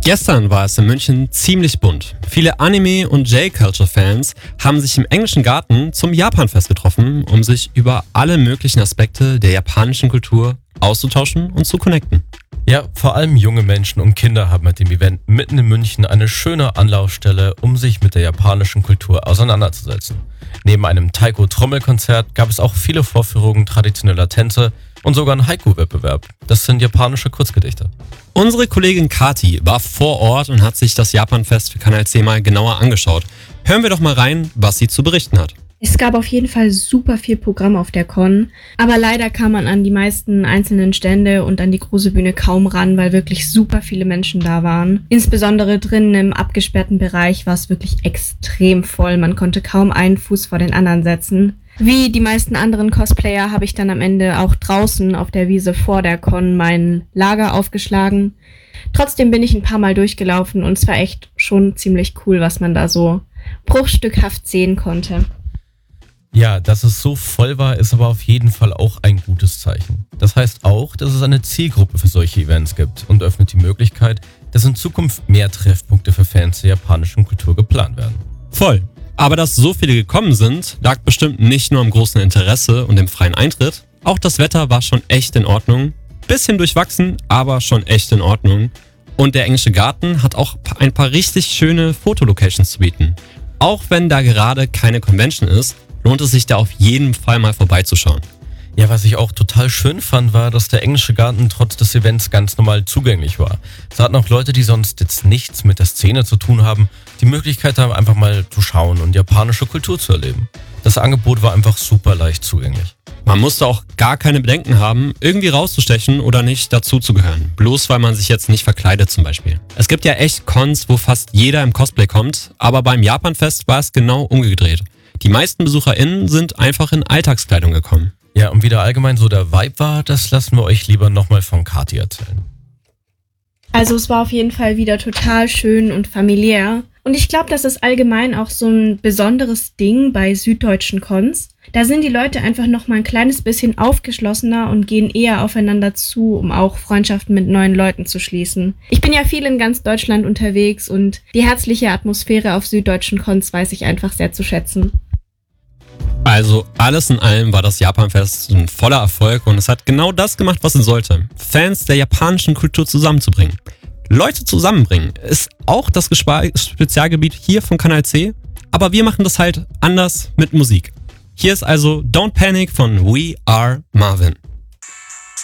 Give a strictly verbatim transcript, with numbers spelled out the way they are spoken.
Gestern war es in München ziemlich bunt. Viele Anime- und J-Culture-Fans haben sich im englischen Garten zum Japan-Fest getroffen, um sich über alle möglichen Aspekte der japanischen Kultur auszutauschen und zu connecten. Ja, vor allem junge Menschen und Kinder haben mit dem Event mitten in München eine schöne Anlaufstelle, um sich mit der japanischen Kultur auseinanderzusetzen. Neben einem Taiko-Trommelkonzert gab es auch viele Vorführungen traditioneller Tänze und sogar einen Haiku-Wettbewerb. Das sind japanische Kurzgedichte. Unsere Kollegin Kati war vor Ort und hat sich das Japan-Fest für Kanal C mal genauer angeschaut. Hören wir doch mal rein, was sie zu berichten hat. Es gab auf jeden Fall super viel Programm auf der Con, aber leider kam man an die meisten einzelnen Stände und an die große Bühne kaum ran, weil wirklich super viele Menschen da waren. Insbesondere drinnen im abgesperrten Bereich war es wirklich extrem voll, man konnte kaum einen Fuß vor den anderen setzen. Wie die meisten anderen Cosplayer habe ich dann am Ende auch draußen auf der Wiese vor der Con mein Lager aufgeschlagen. Trotzdem bin ich ein paar Mal durchgelaufen und es war echt schon ziemlich cool, was man da so bruchstückhaft sehen konnte. Ja, dass es so voll war, ist aber auf jeden Fall auch ein gutes Zeichen. Das heißt auch, dass es eine Zielgruppe für solche Events gibt und öffnet die Möglichkeit, dass in Zukunft mehr Treffpunkte für Fans der japanischen Kultur geplant werden. Voll. Aber dass so viele gekommen sind, lag bestimmt nicht nur am großen Interesse und dem freien Eintritt. Auch das Wetter war schon echt in Ordnung. Bisschen durchwachsen, aber schon echt in Ordnung. Und der englische Garten hat auch ein paar richtig schöne Fotolocations zu bieten. Auch wenn da gerade keine Convention ist, lohnt es sich da auf jeden Fall mal vorbeizuschauen. Ja, was ich auch total schön fand, war, dass der englische Garten trotz des Events ganz normal zugänglich war. Es hatten auch Leute, die sonst jetzt nichts mit der Szene zu tun haben, die Möglichkeit haben, einfach mal zu schauen und japanische Kultur zu erleben. Das Angebot war einfach super leicht zugänglich. Man musste auch gar keine Bedenken haben, irgendwie rauszustechen oder nicht dazuzugehören. Bloß weil man sich jetzt nicht verkleidet zum Beispiel. Es gibt ja echt Cons, wo fast jeder im Cosplay kommt, aber beim Japan-Fest war es genau umgedreht. Die meisten BesucherInnen sind einfach in Alltagskleidung gekommen. Ja, und wie da allgemein so der Vibe war, das lassen wir euch lieber nochmal von Kati erzählen. Also es war auf jeden Fall wieder total schön und familiär. Und ich glaube, das ist allgemein auch so ein besonderes Ding bei süddeutschen Cons. Da sind die Leute einfach nochmal ein kleines bisschen aufgeschlossener und gehen eher aufeinander zu, um auch Freundschaften mit neuen Leuten zu schließen. Ich bin ja viel in ganz Deutschland unterwegs und die herzliche Atmosphäre auf süddeutschen Cons weiß ich einfach sehr zu schätzen. Also alles in allem war das Japan-Fest ein voller Erfolg und es hat genau das gemacht, was es sollte. Fans der japanischen Kultur zusammenzubringen. Leute zusammenbringen ist auch das Gespa- Spezialgebiet hier von Kanal C, aber wir machen das halt anders mit Musik. Hier ist also Don't Panic von We Are Marvin.